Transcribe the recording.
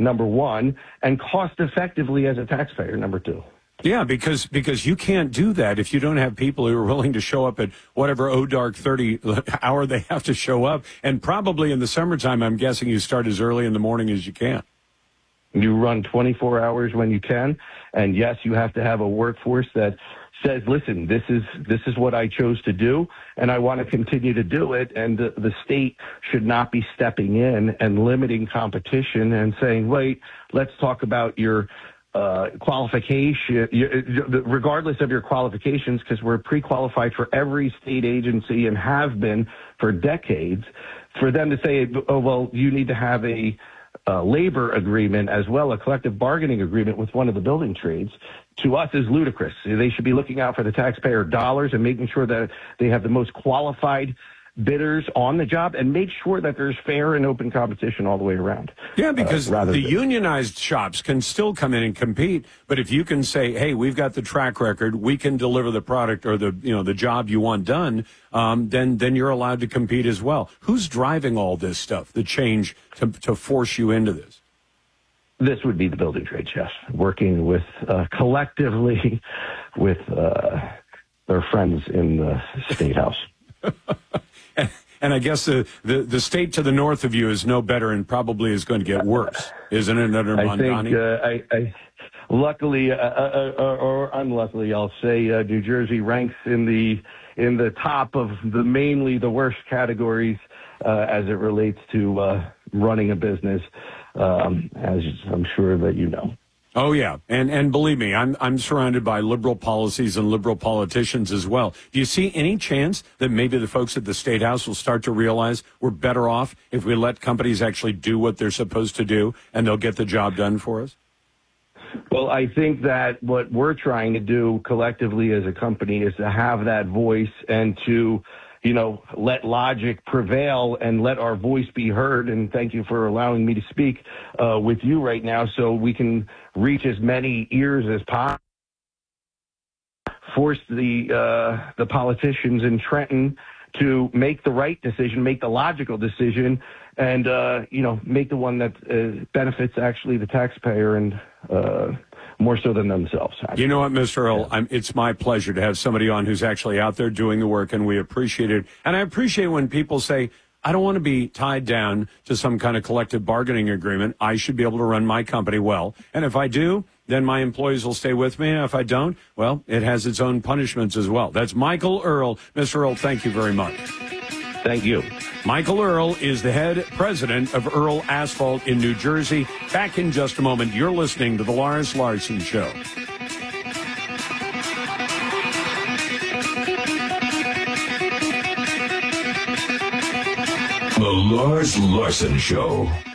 number one, and cost effectively as a taxpayer, number two. Yeah, because you can't do that if you don't have people who are willing to show up at whatever dark 30 hour they have to show up. And probably in the summertime, I'm guessing you start as early in the morning as you can. You run 24 hours when you can. And yes, you have to have a workforce that says, listen, this is what I chose to do, and I want to continue to do it. And the state should not be stepping in and limiting competition and saying, wait, let's talk about your qualification, regardless of your qualifications, because we're pre-qualified for every state agency and have been for decades. For them to say, oh, well, you need to have a labor agreement as well, a collective bargaining agreement with one of the building trades, to us is ludicrous. They should be looking out for the taxpayer dollars and making sure that they have the most qualified bidders on the job and make sure that there's fair and open competition all the way around. Yeah, because the unionized shops can still come in and compete, but if you can say, hey, we've got the track record, we can deliver the product or the job you want done, then you're allowed to compete as well. Who's driving all this stuff, the change to force you into this? This would be the building trades, yes, working with collectively with their friends in the State House. And I guess the state to the north of you is no better and probably is going to get worse, isn't it, under Mamdani? I think, luckily or unluckily, I'll say New Jersey ranks in the top of mainly the worst categories as it relates to running a business, as I'm sure that you know. Oh, yeah. And believe me, I'm surrounded by liberal policies and liberal politicians as well. Do you see any chance that maybe the folks at the State House will start to realize we're better off if we let companies actually do what they're supposed to do and they'll get the job done for us? Well, I think that what we're trying to do collectively as a company is to have that voice and to let logic prevail and let our voice be heard. And thank you for allowing me to speak with you right now so we can reach as many ears as possible. Force the politicians in Trenton to make the right decision, make the logical decision, and, make the one that benefits actually the taxpayer and more so than themselves. You know what, Mr. Earl, it's my pleasure to have somebody on who's actually out there doing the work, and we appreciate it. And I appreciate when people say, I don't want to be tied down to some kind of collective bargaining agreement. I should be able to run my company well. And if I do, then my employees will stay with me. And if I don't, well, it has its own punishments as well. That's Michael Earl. Mr. Earl, thank you very much. Thank you. Michael Earl is the head president of Earl Asphalt in New Jersey. Back in just a moment. You're listening to The Lars Larson Show. The Lars Larson Show.